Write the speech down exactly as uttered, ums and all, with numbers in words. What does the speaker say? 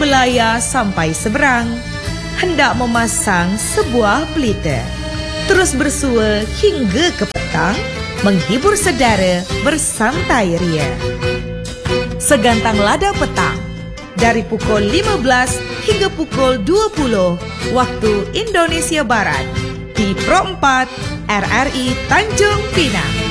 belaya sampai seberang, hendak memasang sebuah pelita. Terus bersua hingga ke petang, menghibur saudara bersantai ria. Segantang lada petang, dari pukul lima belas hingga pukul dua puluh waktu Indonesia Barat, di Pro empat R R I Tanjung Pinang.